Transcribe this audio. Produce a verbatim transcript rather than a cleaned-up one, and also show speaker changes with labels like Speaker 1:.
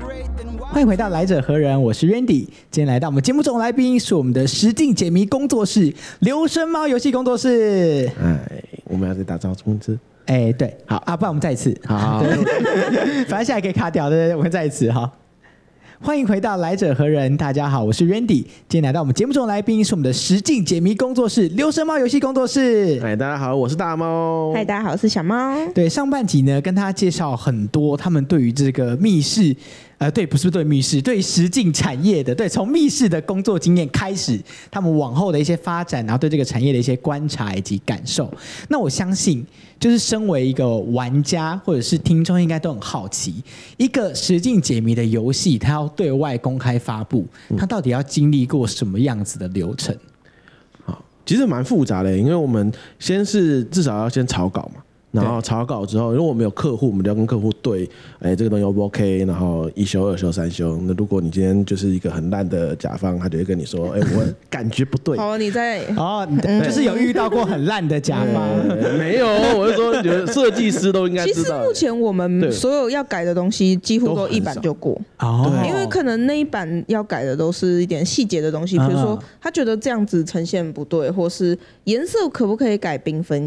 Speaker 1: 欢迎回到来者何人，我是 Randy。今天来到我们节目中的来宾是我们的实境解谜工作室流声猫游戏工作室。
Speaker 2: 哎，我们要再打招呼之。
Speaker 1: 哎，对，好啊，不然我们再一次。
Speaker 2: 好好好
Speaker 1: 反正现在可以卡掉，对对对，我们再一次哈。欢迎回到来者何人，大家好，我是 Randy。今天来到我们节目中的来宾是我们的实境解谜工作室流声猫游戏工作室。
Speaker 2: 哎，大家好，我是大猫。
Speaker 3: 嗨，大家好，我是小猫。
Speaker 1: 对，上半集呢，跟大家介绍很多他们对于这个密室，呃，对，不是对密室，对实境产业的，对，从密室的工作经验开始，他们往后的一些发展，然后对这个产业的一些观察以及感受。那我相信，就是身为一个玩家或者是听众，应该都很好奇，一个实境解谜的游戏，它要对外公开发布，它到底要经历过什么样子的流程？
Speaker 2: 好，其实蛮复杂的，因为我们先是至少要先草稿嘛。然后草稿之后，因为我们有客户，我们就要跟客户对，哎，这个东西 O 不 OK？ 然后一修、二修、三修。那如果你今天就是一个很烂的甲方，他就会跟你说，哎，我感觉不对。
Speaker 3: 哦，你在
Speaker 1: 哦，就是有遇到过很烂的甲方？
Speaker 2: 没有，我是说，觉得设计师都应该知道。
Speaker 3: 其实目前我们所有要改的东西，几乎都一版就过。
Speaker 1: 哦，
Speaker 3: 因为可能那一版要改的都是一点细节的东西，比如说他觉得这样子呈现不对，或是颜色可不可以改缤纷